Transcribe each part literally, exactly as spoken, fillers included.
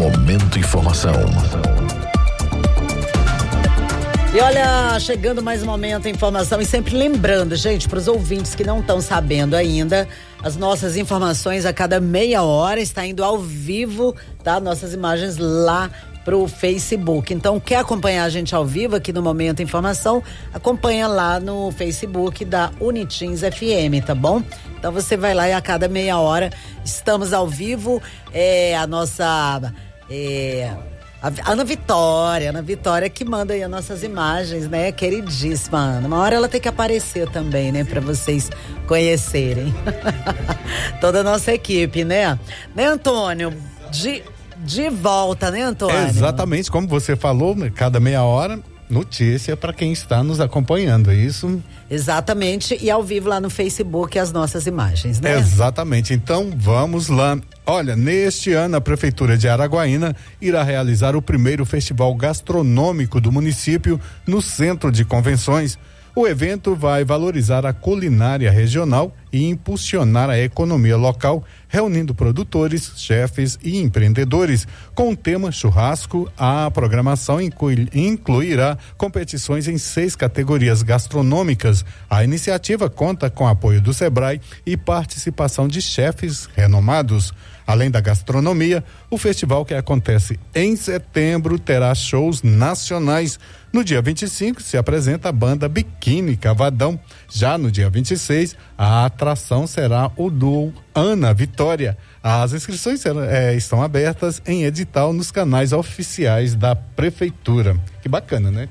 Momento Informação. E olha, chegando mais um Momento Informação, e sempre lembrando, gente, para os ouvintes que não estão sabendo ainda, as nossas informações a cada meia hora está indo ao vivo, tá? Nossas imagens lá pro Facebook. Então, quer acompanhar a gente ao vivo aqui no Momento Informação, acompanha lá no Facebook da Unitins F M, tá bom? Então você vai lá e a cada meia hora estamos ao vivo, é a nossa... É, a Ana Vitória, Ana Vitória que manda aí as nossas imagens, né? Queridíssima Ana. Uma hora ela tem que aparecer também, né? Pra vocês conhecerem. Toda a nossa equipe, né? Né, Antônio? De, de volta, né, Antônio? Exatamente, como você falou, cada meia hora, notícia para quem está nos acompanhando, é isso? Exatamente, e ao vivo lá no Facebook as nossas imagens, né? Exatamente, então vamos lá. Olha, neste ano a Prefeitura de Araguaína irá realizar o primeiro festival gastronômico do município no Centro de Convenções. O evento vai valorizar a culinária regional e impulsionar a economia local, reunindo produtores, chefes e empreendedores. Com o tema churrasco, a programação inclui, incluirá competições em seis categorias gastronômicas. A iniciativa conta com apoio do Sebrae e participação de chefes renomados. Além da gastronomia, o festival, que acontece em setembro, terá shows nacionais. No dia vinte e cinco se apresenta a banda Biquíni Cavadão. Já no dia vinte e seis, a atração será o duo Ana Vitória. As inscrições é, estão abertas em edital nos canais oficiais da Prefeitura. Que bacana, né?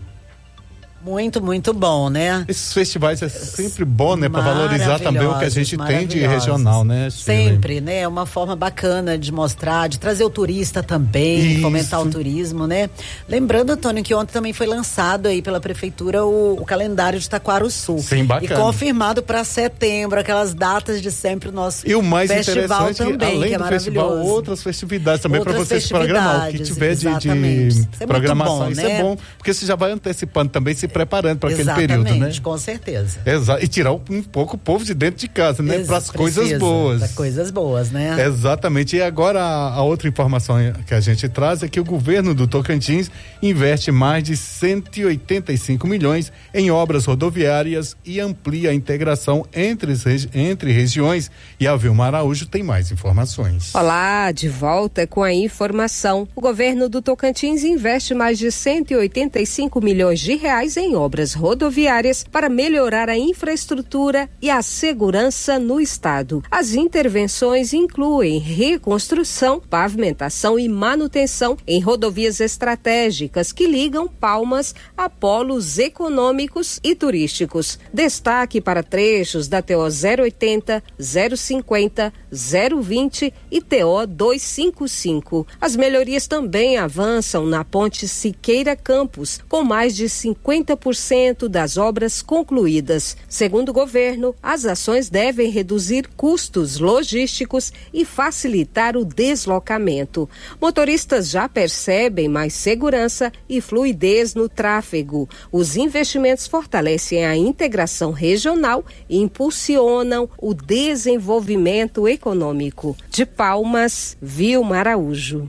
Muito, muito bom, né? Esses festivais é sempre bom, né? Para valorizar também o que a gente tem de regional, né? Sempre, né? É uma forma bacana de mostrar, de trazer o turista também, Isso. fomentar o turismo, né? Lembrando, Antônio, que ontem também foi lançado aí pela Prefeitura o, o calendário de Taquarussu. Sim, bacana. E confirmado para setembro, aquelas datas de sempre o nosso e o mais festival interessante, também, além que é do festival, outras festividades também para vocês programar. O que tiver de, de é programação, bom, isso né? é bom, porque você já vai antecipando também, se preparando para aquele período, né? Com certeza. Exato. E tirar um, um pouco o povo de dentro de casa, né? Para as coisas boas. Para coisas boas, né? Exatamente. E agora a, a outra informação que a gente traz é que o governo do Tocantins investe mais de cento e oitenta e cinco milhões em obras rodoviárias e amplia a integração entre, entre regiões. E a Vilma Araújo tem mais informações. Olá, de volta com a informação. O governo do Tocantins investe mais de cento e oitenta e cinco milhões de reais em obras rodoviárias para melhorar a infraestrutura e a segurança no estado. As intervenções incluem reconstrução, pavimentação e manutenção em rodovias estratégicas que ligam Palmas a polos econômicos e turísticos. Destaque para trechos da T O zero oitenta, zero cinquenta, zero vinte e T O duzentos e cinquenta e cinco. As melhorias também avançam na ponte Siqueira Campos, com mais de cinquenta por cento das obras concluídas. Segundo o governo, as ações devem reduzir custos logísticos e facilitar o deslocamento. Motoristas já percebem mais segurança e fluidez no tráfego. Os investimentos fortalecem a integração regional e impulsionam o desenvolvimento econômico. De Palmas, Vilma Araújo.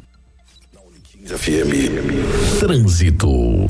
F M. Trânsito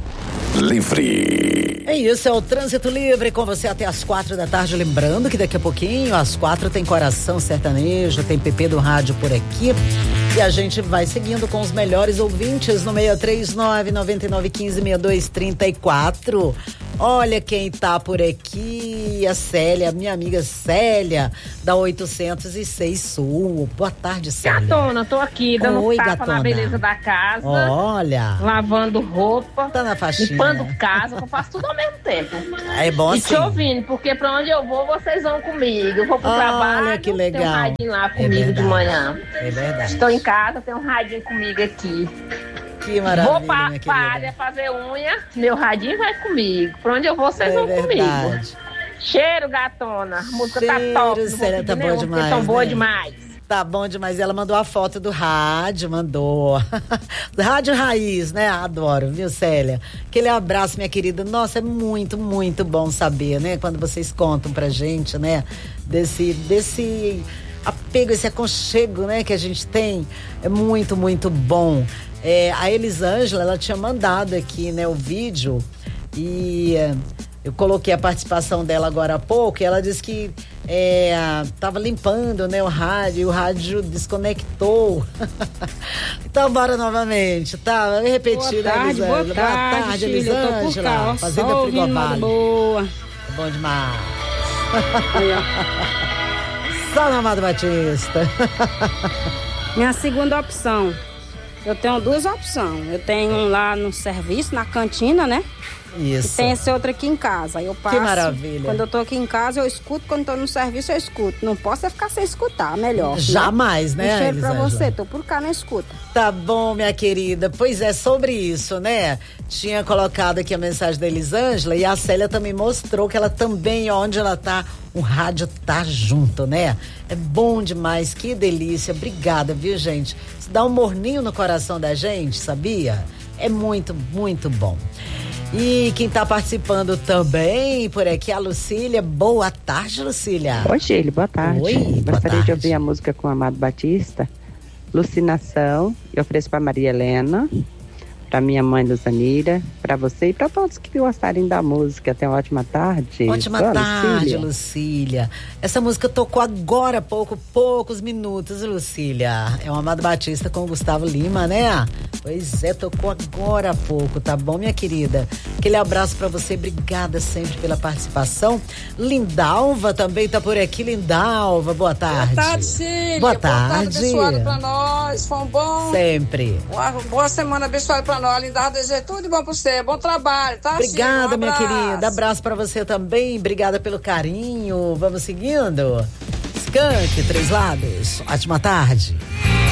livre. É isso, é o Trânsito Livre com você até as quatro da tarde. Lembrando que daqui a pouquinho, às quatro, tem Coração Sertanejo, tem P P do Rádio por aqui. E a gente vai seguindo com os melhores ouvintes no seis três nove, nove nove um cinco, seis dois três quatro. Olha quem tá por aqui, a Célia, minha amiga Célia, da oitocentos e seis Sul. Boa tarde, Célia. Gatona, tô aqui dando Oi, tapa gatona. na beleza da casa. Olha. Lavando roupa. Tá na faxina. Limpando casa, eu faço tudo ao mesmo tempo. É bom e assim. te ouvindo, porque pra onde eu vou, vocês vão comigo. Eu vou pro Olha, trabalho, que legal. tem um radinho lá É comigo verdade. de manhã. É verdade. Estou em casa, tem um radinho comigo aqui. Que maravilha, Vou pra, minha pra querida. área fazer unha, meu radinho vai comigo. Pra onde eu vou, vocês É vão verdade. comigo. Cheiro, gatona. A música Cheiro, tá top. Não vou Célia, pedir tá boa nenhum, porque demais, tão boa né? demais. Tá bom demais. Ela mandou a foto do rádio, mandou. Rádio Raiz, né? Adoro, viu, Célia? Aquele abraço, minha querida. Nossa, é muito, muito bom saber, né? Quando vocês contam pra gente, né? Desse, desse apego, esse aconchego, né, que a gente tem. É muito, muito bom. É, a Elisângela, ela tinha mandado aqui, né, o vídeo e eu coloquei a participação dela agora há pouco e ela disse que é, tava limpando, né, o rádio e o rádio desconectou. Então bora novamente, tá? Eu repeti, boa tarde, né, boa Elisângela? tarde, Boa tarde, filha, eu tô por cá, ó, Fazenda só ouvindo Frigobalho. boa. É bom demais. Só no Amado Batista. Minha segunda opção. Eu tenho duas opções. Eu tenho um lá no serviço, na cantina, né? Isso. E tem esse outro aqui em casa. Eu passo. Que maravilha. Quando eu tô aqui em casa, eu escuto. Quando eu tô no serviço, eu escuto. Não posso é ficar sem escutar, melhor. Jamais, né, Um cheiro pra Elisângela? você, tô por cá na escuta. Tá bom, minha querida. Pois é, sobre isso, né? Tinha colocado aqui a mensagem da Elisângela e a Célia também mostrou que ela também, onde ela tá, o rádio tá junto, né? É bom demais, que delícia. Obrigada, viu, gente? Isso dá um morninho no coração da gente, sabia? É muito, muito bom. E quem tá participando também por aqui é a Lucília. Boa tarde, Lucília. Oi, Gílio, boa tarde. Oi, boa Gostaria tarde. de ouvir a música com o Amado Batista, Lucinação. Eu ofereço para Maria Helena, para minha mãe Luzanira, para você e para todos que gostarem da música. Tenha uma ótima tarde. Ótima Boa, tarde, Lucília. Lucília. Essa música tocou agora há pouco, poucos minutos, Lucília. É o Amado Batista com o Gustavo Lima, né? Pois é, tocou agora há pouco, tá bom, minha querida? Aquele abraço pra você, obrigada sempre pela participação. Lindalva também tá por aqui, Lindalva, boa tarde. Boa tarde, Cília. Boa tarde. Boa tarde, abençoada pra nós. Foi um bom. Sempre. Uma boa semana abençoada pra nós. Lindar, desejo tudo de bom pra você. Bom trabalho, tá, Obrigada, Cília? Um minha abraço. querida. Abraço pra você também. Obrigada pelo carinho. Vamos seguindo. Skank, Três Lados. Ótima tarde.